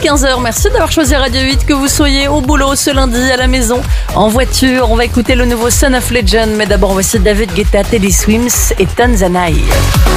15h. Merci d'avoir choisi Radio 8, que vous soyez au boulot ce lundi, à la maison, en voiture. On va écouter le nouveau Son of Legend, mais d'abord voici David Guetta, Teddy Swims et Tanzanite.